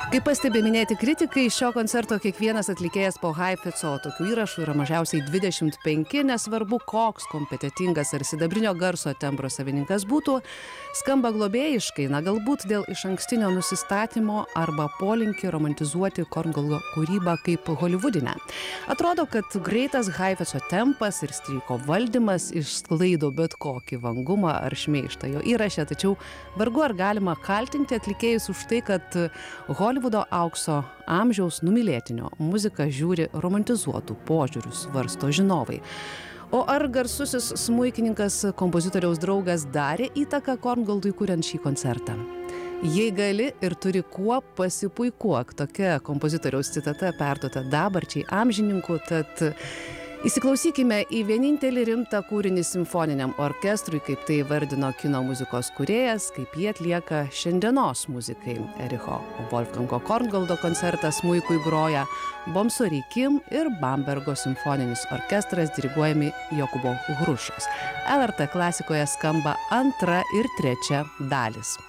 Kaip pastebi minėti kritikai, šio koncerto kiekvienas atlikėjas po Heifetzo, tokių įrašų yra mažiausiai 25, nesvarbu koks kompetitingas ar sidabrinio garso tembro savininkas būtų, skamba globėjiškai, na galbūt dėl išankstinio nusistatymo arba polinkį romantizuoti Korngoldo kūrybą kaip holivudinę. Atrodo, kad greitas Heifetzo tempas ir stryko valdymas išsklaido bet kokį vangumą ar šmeižtą jo įraše, tačiau vargu ar galima kaltinti atlikėjus už tai, kad Holivudo aukso amžiaus numylėtinio muziką žiūri romantizuotų požiūrių, svarsto žinovai. O ar garsusis smuikininkas, kompozitoriaus draugas darė įtaką Korngoldui kuriant šį koncertą? Jei gali ir turi kuo pasipuikuok, tokia kompozitoriaus citata perduota dabarčiai amžininkų, tad įsiklausykime į vienintelį rimtą kūrinį simfoniniam orkestrui, kaip tai vardino kino muzikos kūrėjas, kaip jie atlieka šiandienos muzikai. Ericho Wolfgango Korngoldo koncertas smuikui groja Bomso Reikim ir Bambergo simfoninis orkestras diriguojami Jokūbo Hrušos. LRT klasikoje skamba antra ir trečia dalis.